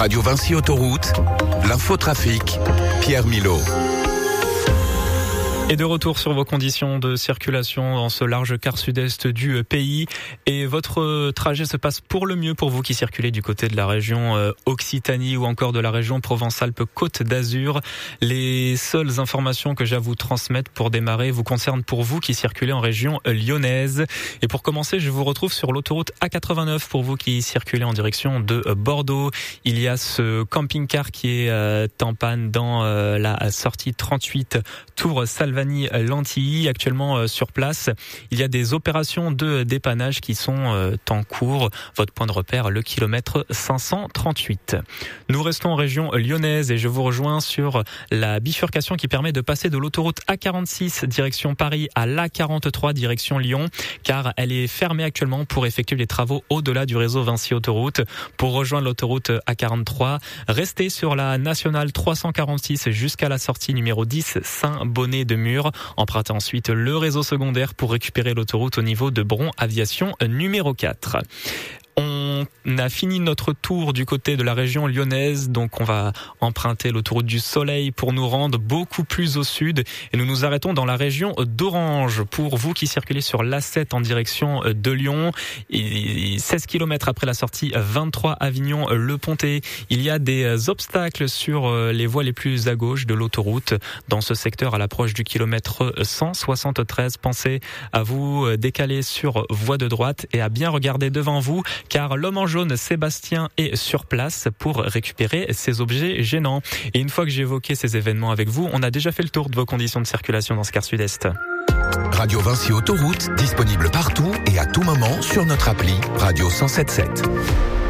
Radio Vinci Autoroute, l'infotrafic, Pierre Milot. Et de retour sur vos conditions de circulation dans ce large quart sud-est du pays. Et votre trajet se passe pour le mieux pour vous qui circulez du côté de la région Occitanie ou encore de la région Provence-Alpes-Côte d'Azur. Les seules informations que j'ai à vous transmettre pour démarrer vous concernent pour vous qui circulez en région lyonnaise. Et pour commencer, je vous retrouve sur l'autoroute A89 pour vous qui circulez en direction de Bordeaux. Il y a ce camping-car qui est en panne dans la sortie 38 Tour Salvani-Lantilly. Actuellement sur place, il y a des opérations de dépannage qui sont en cours. Votre point de repère, le kilomètre 538. Nous restons en région lyonnaise et je vous rejoins sur la bifurcation qui permet de passer de l'autoroute A46 direction Paris à l'A43 direction Lyon, car elle est fermée actuellement pour effectuer les travaux au-delà du réseau Vinci Autoroute. Pour rejoindre l'autoroute A43, restez sur la nationale 346 jusqu'à la sortie numéro 10 Saint-Bonnet-de-Mur. Empruntez ensuite le réseau secondaire pour récupérer l'autoroute au niveau de Bron Aviation numéro 4. On a fini notre tour du côté de la région lyonnaise, donc on va emprunter l'autoroute du Soleil pour nous rendre beaucoup plus au sud et nous nous arrêtons dans la région d'Orange. Pour vous qui circulez sur l'A7 en direction de Lyon, 16 km après la sortie 23 Avignon-Le Pontet, il y a des obstacles sur les voies les plus à gauche de l'autoroute. Dans ce secteur à l'approche du kilomètre 173, pensez à vous décaler sur voie de droite et à bien regarder devant vous, car l'homme en jaune Sébastien est sur place pour récupérer ces objets gênants. Et une fois que j'ai évoqué ces événements avec vous, on a déjà fait le tour de vos conditions de circulation dans ce quart sud-est. Radio Vinci Autoroute, disponible partout et à tout moment sur notre appli Radio 107.7.